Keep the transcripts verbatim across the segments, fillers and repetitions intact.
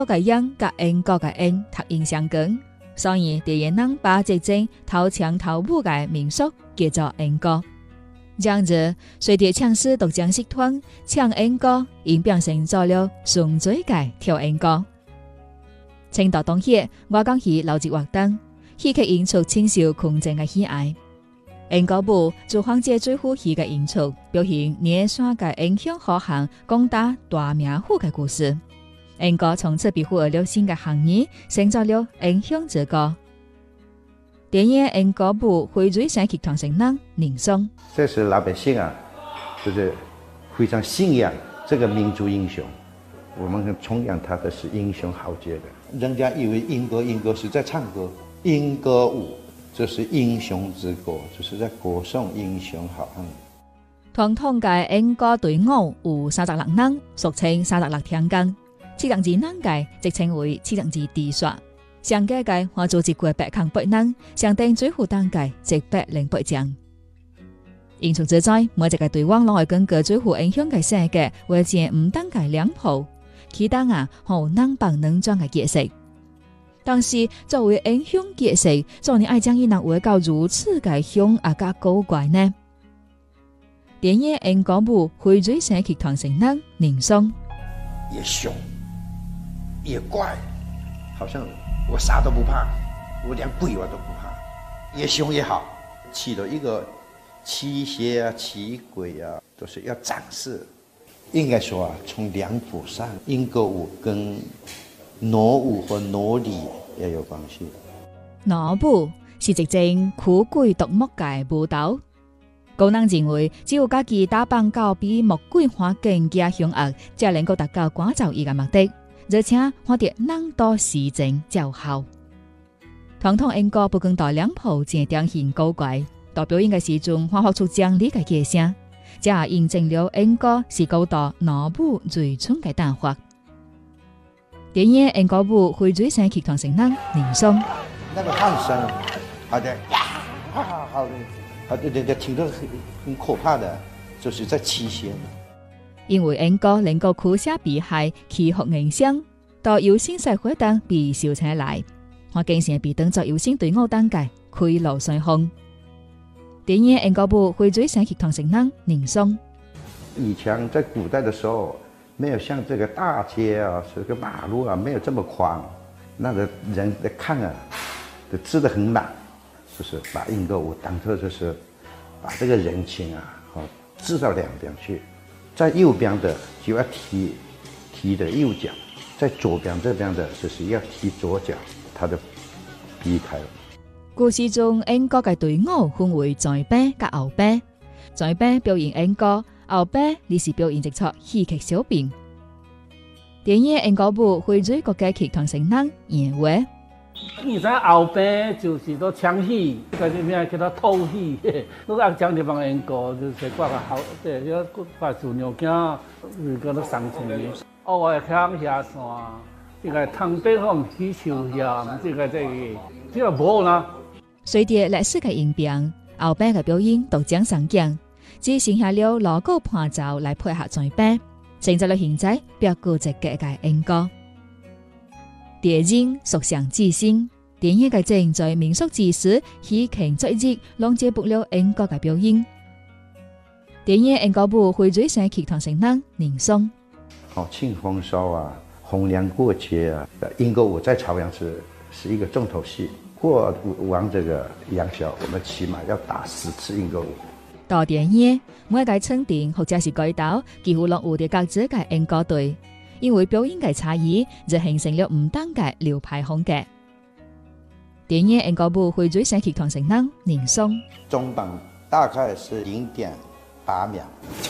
个音甲英国个音读音相近，所以第一人把这间头墙头舞的民俗叫做英歌。这样子，随着唱诗独将集团唱英歌，演变成做了顺水界跳英歌。青岛冬日，我讲起劳节活动，戏剧演出深受群众的喜爱。英歌舞自黄界最富戏的演出，表现年山的影响好行攻打大名户的故事。英歌从此被赋予了新的含义，成做了影响之歌。电影《英歌舞》惠水山剧团成人宁松， 这是老百姓啊，就是非常信仰这个民族英雄。我们崇仰他的是英雄豪杰的。人家以为英歌英歌是在唱歌，英歌舞这是英雄之歌，就是在歌颂英雄好汉。 传统嘅英歌队伍有三十六人，俗称三十六天罡。七人之人嘅即稱為七人之地煞。上屆嘅化做一過八抗八人，上定最負擔嘅一百零八將。演出之在，每一個隊伍攏會根據最負影響嘅性格，會建唔同嘅兩鋪，其他啊好能幫能裝嘅角色。但是作為英雄角色，做你愛將伊能會到如此嘅凶啊加高怪呢？電影《英歌舞》惠水山劇團成人寧松， 也凶也怪，好像我啥都不怕，我连鬼我都不怕，也凶也好，起了一个驱邪啊、驱鬼啊，都是要展示。应该说啊，从两谱上，英歌舞跟傩舞和傩礼也有关系。 傩舞是一種苦鬼獨木嘅舞蹈，高人認為只有家己打扮到比木鬼還更加凶惡，才能夠達到趕走伊嘅目的。而且看得人多時正奏效。傳統英歌不跟到兩鋪正典型高怪，到表演嘅時陣發發出將呢嘅叫聲，這也印證了英歌是高度傩舞最初嘅彈法。電影《英歌舞》惠水山劇團成人寧松， 那個喊聲，好的呀，好好好，好的，人家聽得很很可怕的，就是在驅邪。 因為英歌能夠驅邪避害、祈福迎祥，到有心賽活動必受請來，我經常被當作有心隊伍當界開路順風。電影《英歌舞》惠水山劇團成人寧松， 以前在古代的時候，沒有像這個大街啊，這個馬路啊，沒有這麼寬，那個人來看啊，都擠得很滿，就是把英歌舞當作就是把這個人群啊，哦，擠到兩邊去。在右邊的就要踢踢的右腳，在左邊這邊的就是要踢左腳，他就避開了。 故事中英歌嘅隊伍分為前班甲後班，前班表演英歌，後班你是表演一出戲劇小品。電影《英歌舞》惠水國家劇團成人演話。 你在後邊就是都唱戲，嗰啲咩叫做套戲，都係講啲幫英歌，就是掛個好，對，要掛做牛頸，如果都上前面，偶爾向下山，這個唐北方起潮下，這個這個，這個冇啦。 隨着歷史嘅演變，後班嘅表演都將上鏡，只剩下了鑼鼓伴奏來配合前班，成就了現在別具一格嘅英歌。電影屬上之星，電影嘅正在民俗之時，戲劇作業攏接駁了英歌嘅表演。電影《英歌舞》惠水山劇團成人寧松， 哦，慶豐收啊，紅娘過節啊，英歌舞在朝陽是是一個重頭戲。過完這個元宵，我們起碼要打十次英歌舞。 到電影每個村鎮或者是街道，幾乎攏有啲各自嘅英歌隊。因為表演嘅差異，就形成了唔同嘅流派風格。電影《英歌舞》惠水山劇團成人寧松， 中版大概是零點八秒，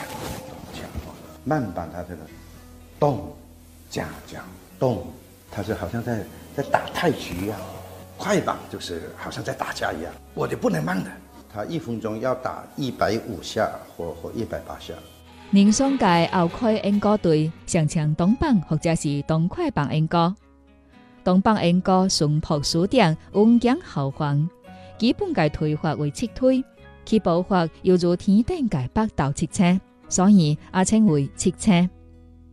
慢版它這個動加講動，它是好像在在打太極一樣，快版就是好像在打架一樣，我就不能慢的，它一分鐘要打一百五下或或一百八下。 寧松嘅後開英歌隊常唱東版或者是東快版英歌。東版英歌順樸書典，溫強豪放，基本嘅推法為七推，其步法猶如天頂嘅北斗七星，所以也稱為七星。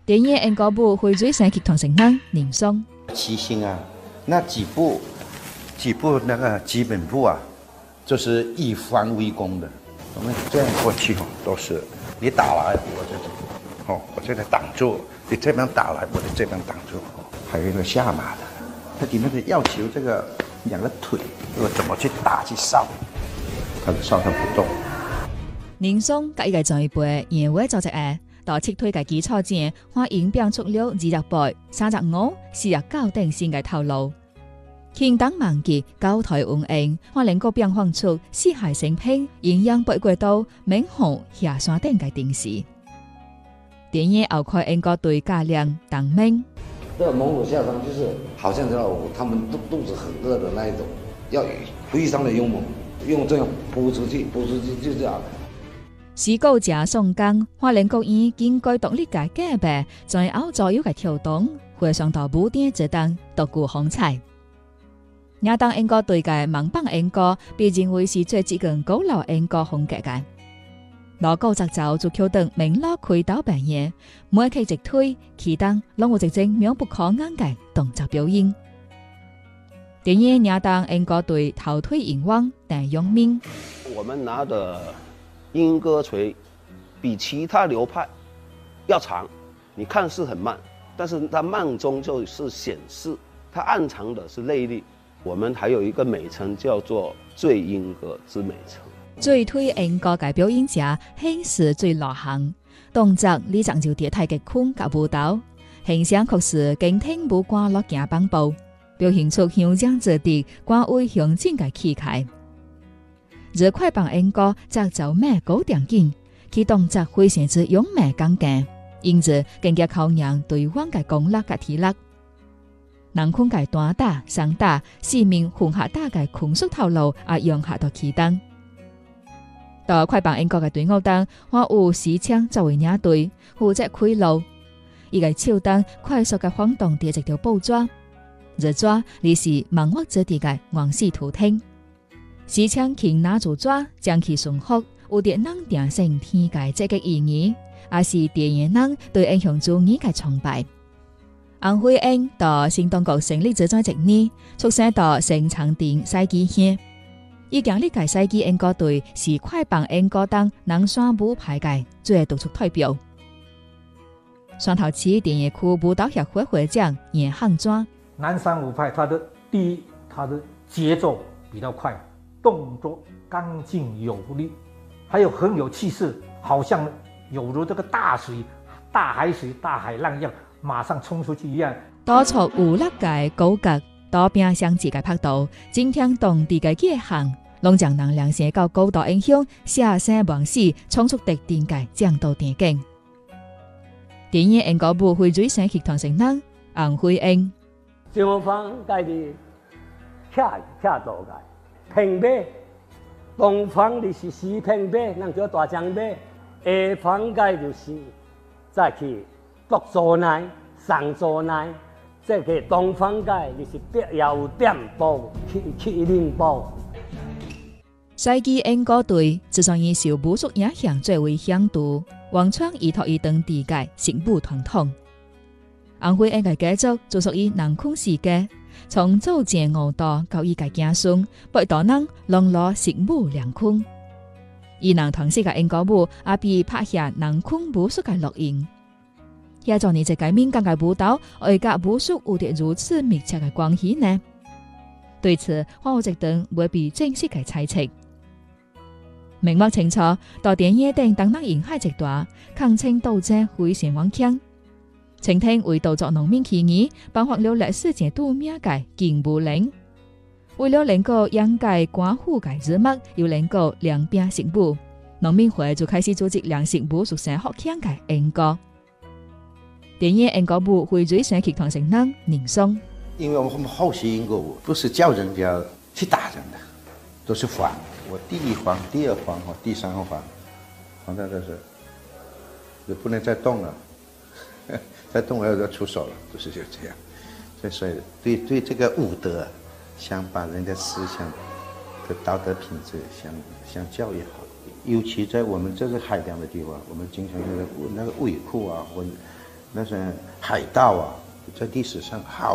电影英国部会水生剧团成人宁松。 七星啊，那几部几部那个基本步啊，就是以防为攻的。我们这样过去哦，都是你打来，我在这，哦，我这里挡住；你这边打来，我在这边挡住。还有一个下马的，它里面的要求这个两个腿，我怎么去打去扫，它的扫它不动。 宁松甲伊个上一辈演话做只下，到撤退嘅基礎前，我演變出了二十倍、三十五、四十九等新嘅套路。輕當萬劫，高台運營，我能夠變換出四海成拼、營養不過到明紅下山等嘅電視。電影後開英國隊加量當命。 這猛虎下山就是好像知道他們肚肚子很餓的那一種，要非常的勇猛，用這樣撲出去，撲出去就這樣。 史高者宋江，花蓮國醫根據獨立嘅假白，在歐左右嘅跳動，回上到武典之等獨具風采。亞當英國隊嘅盲棒英國，被認為是最接近高樓英國風格嘅。羅高則走足橋等明樂開刀扮演，每期直推起燈，讓我直正妙不可言嘅動作表演。電影亞當英國隊逃退英王，但用命。 我們拿的鸚哥錘比其他流派要長，你看似很慢，但是它慢中就是顯示它暗藏的是內力。我們還有一個美稱叫做醉鸚哥之美稱。 最推英國嘅表演者輕視最流行，動作你講究啲太極拳及舞蹈，形象確實經聽舞掛落行幫步，表現出香將之地關為向前嘅氣概。而快棒英國則走咩高點勁，其動作非常之勇猛剛勁，因此更加考驗對方嘅功力及體力。南昆嘅單打、雙打、四面混合打嘅拳術套路也用下到起燈。到快棒英國嘅隊伍當，我有士槍作為領隊，負責開路。伊個手燈快速嘅晃動第一條布抓，而抓你是萬惡之地嘅王氏圖騰。士槍輕拿住抓，將其順服，有啲人定成天界這個意義，也是電影人對英雄主義嘅崇拜。安徽英到新中國成立之前一年，出生到成長店西基縣。伊經歷嘅西基英國隊是快棒英國當南山舞派嘅最突出代表。雙頭市電影區舞蹈協會會長嚴漢莊。 南山舞派，它的第一，它的節奏比較快，動作乾淨有力，還有很有氣勢，好像有如這個大水、大海水、大海浪一樣，馬上衝出去一樣。 多出有力嘅高格，多邊相似嘅拍度，增添當地嘅熱行，攏將能量升到高度影響，寫生忘死，衝出特定嘅戰鬥電景。電影英國部會水生劇團成人安徽英。 上方界的恰恰到嘅平馬，東方的是四平馬，人叫大江馬，下方界就是再去北座內、上座內。這個東方界就是北有點步、去去零步。 西基英國隊自從以受武術影響最為響度，王創依託伊當地嘅食武傳統。安徽英嘅家族就屬於南昆世家，從祖前五代到伊嘅子孫，八代人攏攞食武兩昆。伊南唐時嘅英國舞也被拍下南昆武術嘅錄影。遐做你這個民間嘅舞蹈，外加武術有啲如此密切嘅關係呢？對此，我有一段未被正式嘅猜測。明目清楚，到電影頂當人沿海一段，抗清鬥爭非常頑強。清廷為盜作農民起義，頒發了歷史前度命嘅禁武令，為了能夠掩蓋官府嘅日目，又能夠兩邊食武，農民會就開始組織兩食武屬性學強嘅英國。電影英國部會水生劇團成人寧松。 因為我們後期英國舞不是叫人家去打人的，都是防。我第一防、第二防和第三防，防到這是就不能再動了，再動了要出手了，就是就這樣。所以對對這個武德，想把人的思想的道德品質想想教育好。尤其在我們這個海邊的地方，我們經常那個那個尾褲啊，或那些海盗啊，在历史上好